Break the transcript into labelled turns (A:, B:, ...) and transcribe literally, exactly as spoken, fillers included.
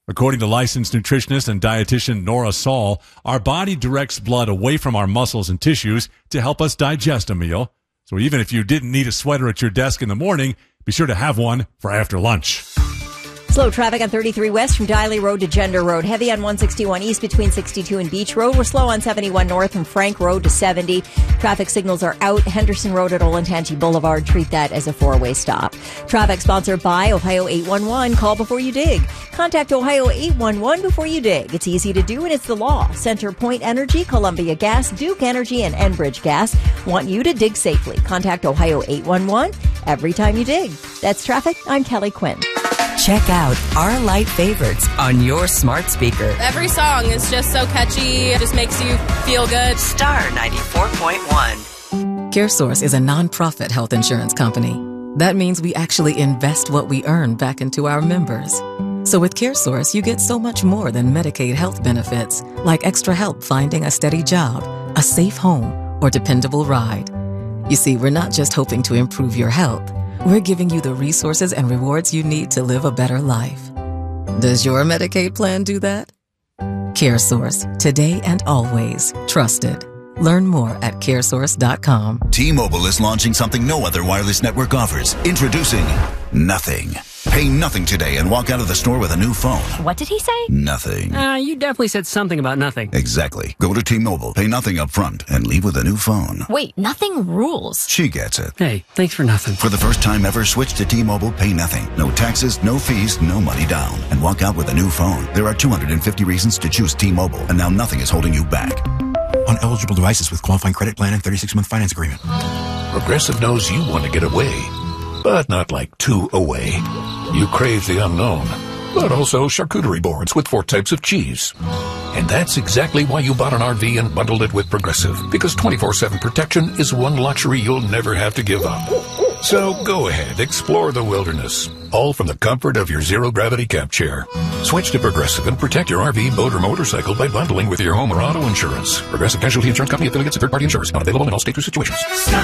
A: According to licensed nutritionist and dietitian Nora Saul, our body directs blood away from our muscles and tissues to help us digest a meal. So even if you didn't need a sweater at your desk in the morning, be sure to have one for after lunch.
B: Slow traffic on thirty-three West from Diley Road to Gender Road. Heavy on one sixty-one East between sixty-two and Beach Road. We're slow on seventy-one North from Frank Road to seventy. Traffic signals are out. Henderson Road at Olentangy Boulevard. Treat that as a four-way stop. Traffic sponsored by Ohio eight one one. Call before you dig. Contact Ohio eight one one before you dig. It's easy to do and it's the law. Center Point Energy, Columbia Gas, Duke Energy, and Enbridge Gas want you to dig safely. Contact Ohio eight one one every time you dig. That's traffic. I'm Kelly Quinn.
C: Check out our light favorites on your smart speaker.
D: Every song is just so catchy. It just makes you feel good.
C: Star ninety-four point one.
E: CareSource is a nonprofit health insurance company. That means we actually invest what we earn back into our members. So with CareSource, you get so much more than Medicaid health benefits, like extra help finding a steady job, a safe home, or dependable ride. You see, we're not just hoping to improve your health. We're giving you the resources and rewards you need to live a better life. Does your Medicaid plan do that? CareSource, today and always trusted. Learn more at caresource dot com.
F: T-Mobile is launching something no other wireless network offers. Introducing Nothing. Pay nothing today and walk out of the store with a new phone.
G: What did he say?
F: Nothing.
H: Uh, you definitely said something about nothing.
F: Exactly. Go to T-Mobile, pay nothing up front, and leave with a new phone.
G: Wait, nothing rules.
F: She gets it.
H: Hey, thanks for nothing.
F: For the first time ever, switch to T-Mobile, pay nothing. No taxes, no fees, no money down. And walk out with a new phone. There are two hundred fifty reasons to choose T-Mobile, and now nothing is holding you back.
I: On eligible devices with qualifying credit plan and thirty-six month finance agreement.
J: Progressive knows you want to get away, but not like two away. You crave the unknown, but also charcuterie boards with four types of cheese. And that's exactly why you bought an R V and bundled it with Progressive, because twenty-four seven protection is one luxury you'll never have to give up. So go ahead, explore the wilderness, all from the comfort of your zero-gravity camp chair. Switch to Progressive and protect your R V, boat, or motorcycle by bundling with your home or auto insurance. Progressive Casualty Insurance Company, affiliates, and third-party insurers. Not available in all states or situations.